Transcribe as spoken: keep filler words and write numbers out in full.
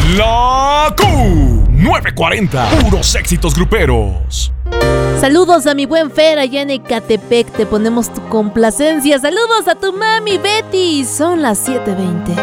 La Q novecientos cuarenta, puros éxitos gruperos. Saludos a mi buen Fer allá en Ecatepec, te ponemos tu complacencia. Saludos a tu mami Betty, son las siete veinte.